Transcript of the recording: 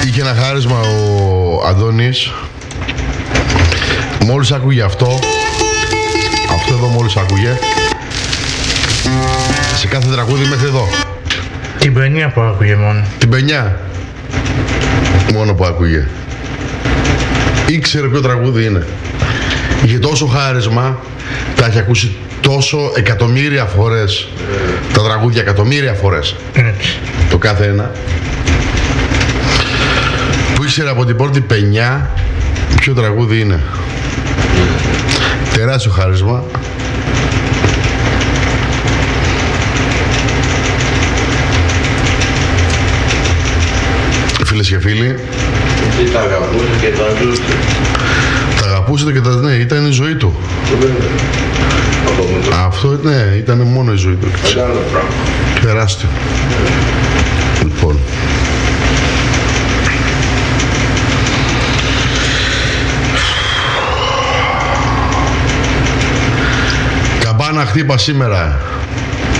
Είχε ένα χάρισμα ο Αντώνης. Μόλις άκουγε αυτό εδώ μόλις άκουγε, σε κάθε τραγούδι μέχρι εδώ. Την παινιά που άκουγε μόνο. Την παινιά μόνο που άκουγε. Ήξερε ποιο τραγούδι είναι. Είχε τόσο χάρισμα, τα έχει ακούσει τόσο εκατομμύρια φορές τα τραγούδια, εκατομμύρια φορές. Έτσι. Το κάθε ένα. Που ήξερε από την πρώτη παινιά ποιο τραγούδι είναι. Τεράστιο χάρισμα. Φίλες και φίλοι, Τι τα αγαπούσε και τα ζούσε. τα αγαπούσατε και τα ναι, ήταν η ζωή του. Αυτό ναι, ήταν μόνο η ζωή του. Μεγάλο πράγμα. Τεράστιο. Λοιπόν. Καμπάνα χτύπα σήμερα.